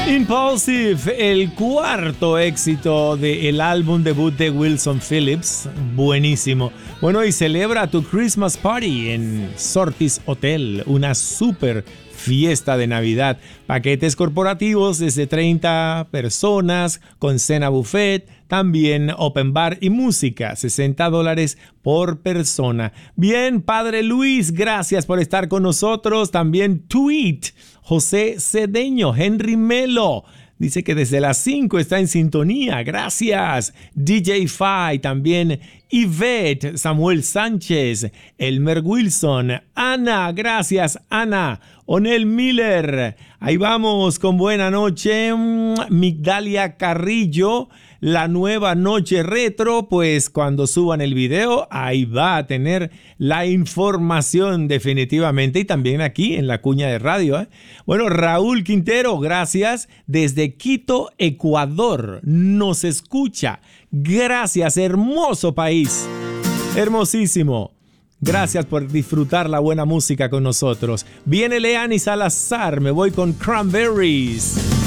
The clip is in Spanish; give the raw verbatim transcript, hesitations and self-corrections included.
Impulsive, el cuarto éxito del álbum debut de Wilson Phillips. Buenísimo. Bueno, y celebra tu Christmas Party en Sortis Hotel, una super fiesta de Navidad. Paquetes corporativos desde treinta personas con cena buffet, también open bar y música, sesenta dólares por persona. Bien, Padre Luis, gracias por estar con nosotros. También tweet, José Cedeño, Henry Melo. Dice que desde las cinco está en sintonía. Gracias. D J Fai, también Yvette, Samuel Sánchez, Elmer Wilson, Ana, gracias Ana, Onel Miller. Ahí vamos con buena noche. Migdalia Carrillo, la nueva noche retro, pues cuando suban el video ahí va a tener la información definitivamente, y también aquí en la cuña de radio, ¿eh? Bueno, Raúl Quintero, gracias desde Quito, Ecuador, nos escucha. Gracias, hermoso país, hermosísimo. Gracias por disfrutar la buena música con nosotros. Viene Leani Salazar, me voy con Cranberries.